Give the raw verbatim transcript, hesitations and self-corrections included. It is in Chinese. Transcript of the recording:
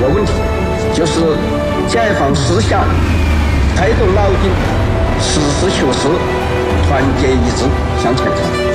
个问题，就是解放思想，开动脑筋，实事求是，团结一致向前冲。